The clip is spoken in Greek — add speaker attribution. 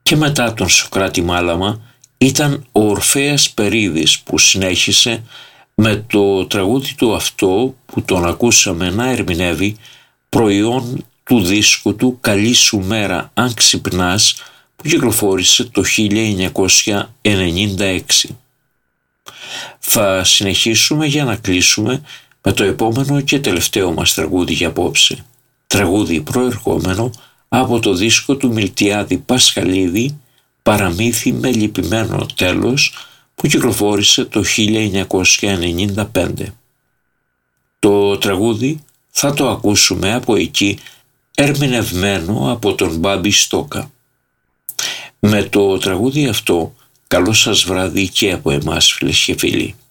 Speaker 1: Και μετά τον Σωκράτη Μάλαμα ήταν ο Ορφέας Περίδης, που συνέχισε με το τραγούδι του αυτό που τον ακούσαμε να ερμηνεύει, προϊόν του δίσκου του «Καλή σου μέρα αν ξυπνάς», που κυκλοφόρησε το 1996. Θα συνεχίσουμε για να κλείσουμε με το επόμενο και τελευταίο μας τραγούδι για απόψε. Τραγούδι προερχόμενο από το δίσκο του Μιλτιάδη Πασχαλίδη, «Παραμύθι με λυπημένο τέλος», που κυκλοφόρησε το 1995. Το τραγούδι θα το ακούσουμε από εκεί, ερμηνευμένο από τον Μπάμπη Στόκα. Με το τραγούδι αυτό, καλό σας βράδυ και από εμάς, φίλες και φίλοι.